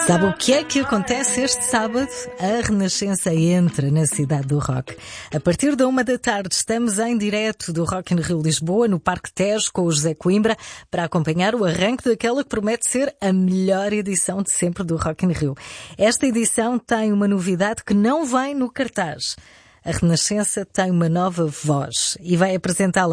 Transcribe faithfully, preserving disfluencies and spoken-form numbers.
Sabe o que é que acontece este sábado? A Renascença entra na cidade do rock. A partir da uma da tarde estamos em direto do Rock in Rio Lisboa, no Parque Tejo, com o José Coimbra, para acompanhar o arranque daquela que promete ser a melhor edição de sempre do Rock in Rio. Esta edição tem uma novidade que não vem no cartaz. A Renascença tem uma nova voz e vai apresentá-la